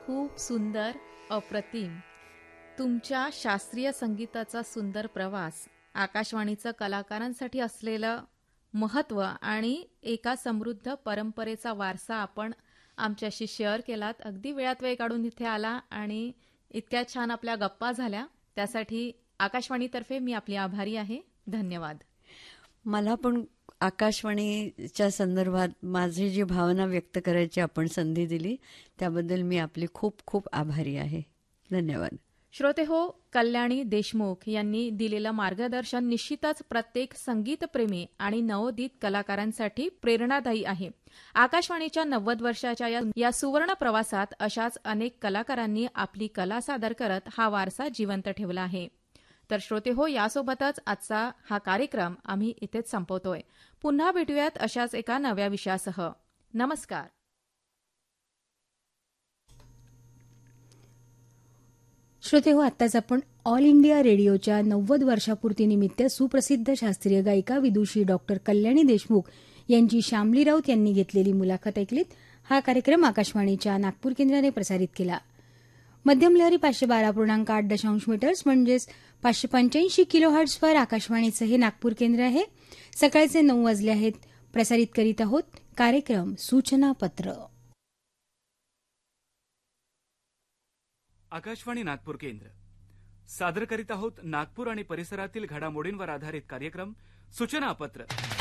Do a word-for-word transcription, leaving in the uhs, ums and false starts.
खूप सुंदर, अप्रतिम. तुमच्या शास्त्रीय संगीताचा सुंदर प्रवास, आकाशवाणीचं कलाकारांसाठी असलेलं महत्त्व आणि एका समृद्ध परंपरेचा वारसा आपण आमच्याशी शेअर केलात. अगदी वेळात वेळ काढून इथे आला आणि इतक्या छान आपल्या गप्पा झाल्या, त्यासाठी आकाशवाणीतर्फे मी आपली आभारी आहे. धन्यवाद. मला पण आकाशवाणीच्या संदर्भात माझी जी भावना व्यक्त करायची आपण संधी दिली त्याबद्दल मी आपली खूप खूप आभारी आहे. धन्यवाद. श्रोते हो, कल्याणी देशमुख यांनी दिलेलं मार्गदर्शन निश्चितच प्रत्येक संगीतप्रेमी आणि नवोदित कलाकारांसाठी प्रेरणादायी आहे. आकाशवाणीच्या नव्वद वर्षाच्या या सुवर्ण प्रवासात अशाच अनेक कलाकारांनी आपली कला सादर करत हा वारसा जिवंत ठेवला आहे. तर श्रोते हो, यासोबतच आजचा हा कार्यक्रम आम्ही इथेच संपवतोय. पुन्हा भेटूयात अशाच एका नव्या विषयासह. नमस्कार. श्रोते हो, आत्ताच आपण ऑल इंडिया रेडिओच्या नव्वद वर्षापूर्तीनिमित्त सुप्रसिद्ध शास्त्रीय गायिका विदुषी डॉक्टर कल्याणी देशमुख यांची श्यामली राऊत यांनी घेतलेली मुलाखत ऐकलीत. हा कार्यक्रम आकाशवाणीच्या नागपूर केंद्राने प्रसारित केला. मध्यम लहरी पाचशे बारा पूर्णांक आठ दशांश मीटर्स म्हणजेच पाचशे पंच्याऐंशी किलो हर्ट्झवर आकाशवाणीचं हे नागपूर केंद्र आहे. सकाळचे नऊ वाजले आहेत. प्रसारित करीत आहोत कार्यक्रम सूचना पत्र. आकाशवाणी नागपूर केंद्र सादर करीत आहोत नागपूर आणि परिसरातील घडामोडींवर आधारित कार्यक्रम सूचना पत्र.